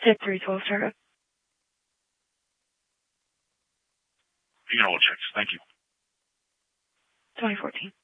Hit 312 startup. You got all checks. Thank you. 2014.